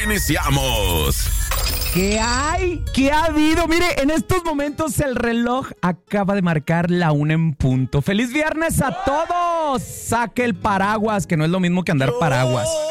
iniciamos. ¿Qué hay? ¿Qué ha habido? Mire, en estos momentos el reloj acaba de marcar la 1 en punto. ¡Feliz viernes a todos! Saque el paraguas, que no es lo mismo que andar paraguas.